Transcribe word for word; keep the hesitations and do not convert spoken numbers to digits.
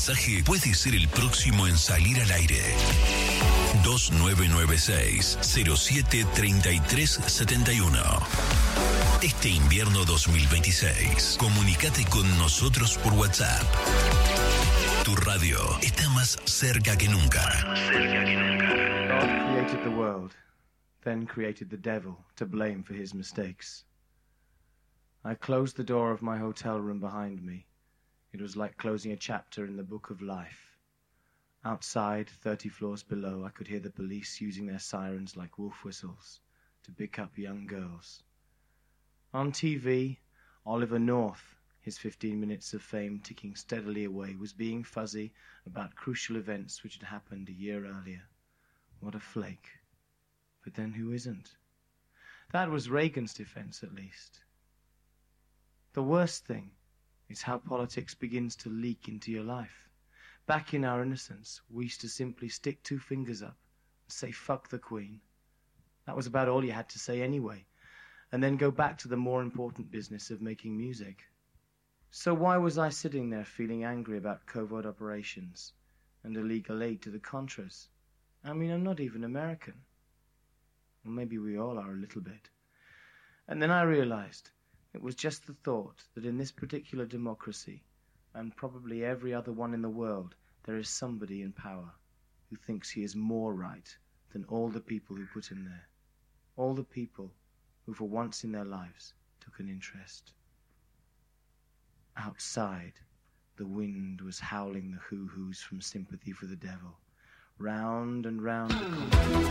mensaje puede ser el próximo en salir al aire. dos nueve nueve seis, cero siete tres tres siete uno. Este invierno dos mil veintiséis, comunícate con nosotros por WhatsApp. Tu radio está más cerca que nunca. Cerca que nunca. God created the world, then created the devil to blame for his mistakes. I closed the door of my hotel room behind me. It was like closing a chapter in the book of life. Outside, thirty floors below, I could hear the police using their sirens like wolf whistles to pick up young girls. On T V, Oliver North, his fifteen minutes of fame ticking steadily away, was being fuzzy about crucial events which had happened a year earlier. What a flake. But then who isn't? That was Reagan's defense, at least. The worst thing is how politics begins to leak into your life. Back in our innocence, we used to simply stick two fingers up and say, fuck the Queen. That was about all you had to say anyway, and then go back to the more important business of making music. So why was I sitting there feeling angry about covert operations and illegal aid to the Contras? I mean, I'm not even American. Well, maybe we all are a little bit. And then I realized it was just the thought that in this particular democracy, and probably every other one in the world, there is somebody in power who thinks he is more right than all the people who put him there. All the people who for once in their lives took an interest. Outside, the wind was howling the hoo-hoos from sympathy for the devil. Round and round the